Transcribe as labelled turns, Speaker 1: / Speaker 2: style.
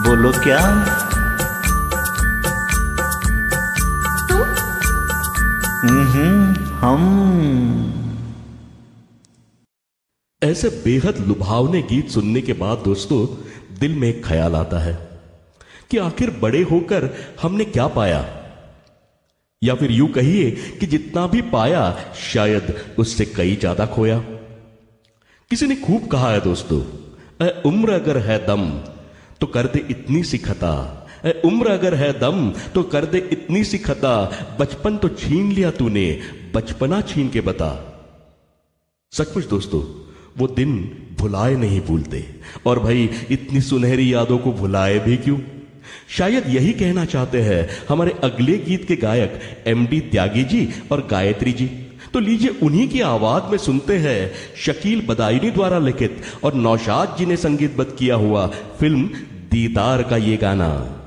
Speaker 1: बोलो क्या? हम।
Speaker 2: ऐसे बेहद लुभावने गीत सुनने के बाद दोस्तों दिल में एक ख्याल आता है कि आखिर बड़े होकर हमने क्या पाया, या फिर यूं कहिए कि जितना भी पाया शायद उससे कई ज्यादा खोया। किसी ने खूब कहा है दोस्तों, ए उम्र अगर है दम तो कर दे इतनी सी खता, ए उम्र अगर है दम तो कर दे इतनी सी खता, बचपन तो छीन लिया तूने, बचपना छीन के बता। सचमुच दोस्तों वो दिन भुलाए नहीं भूलते, और भाई इतनी सुनहरी यादों को भुलाए भी क्यों। शायद यही कहना चाहते हैं हमारे अगले गीत के गायक एमडी त्यागी जी और गायत्री जी। तो लीजिए उन्हीं की आवाज में सुनते हैं शकील बदायूनी द्वारा लिखित और नौशाद जी ने संगीतबद्ध किया हुआ फिल्म दीदार का ये गाना।